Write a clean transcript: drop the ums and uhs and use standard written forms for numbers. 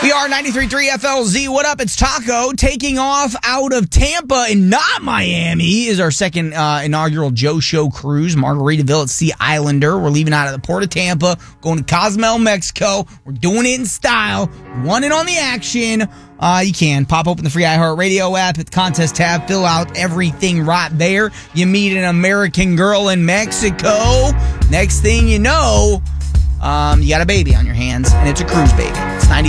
We are 93.3 FLZ. What up? It's Taco taking off out of Tampa and not Miami is our second inaugural Joe Show cruise. Margaritaville at Sea Islander. We're leaving out of the port of Tampa, going to Cozumel, Mexico. We're doing it in style. You want in on the action? You can pop open the free iHeartRadio app at the contest tab, fill out everything right there. You meet an American girl in Mexico. Next thing you know, you got a baby on your hands, and it's a cruise baby. It's 93.